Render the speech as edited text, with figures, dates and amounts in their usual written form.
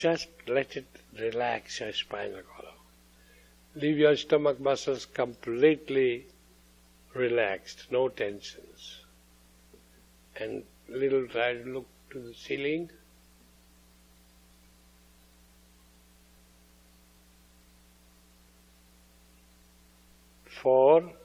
Just let it relax your spinal column. Leave your stomach muscles completely relaxed, no tensions. And little try to look to the ceiling. Four.